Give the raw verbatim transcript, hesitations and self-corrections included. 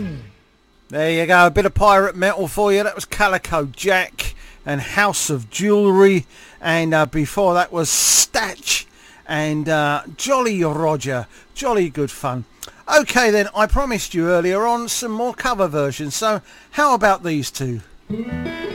There you go, a bit of pirate metal for you. That was Calico Jack and House of Jewelry, and uh, before that was Statch and uh, Jolly Roger. Jolly good fun. Okay then, I promised you earlier on some more cover versions, so how about these two?